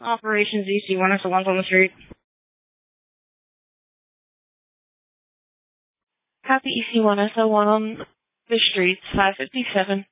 Operations EC 101 on the street. Copy EC 101 on the streets, 557.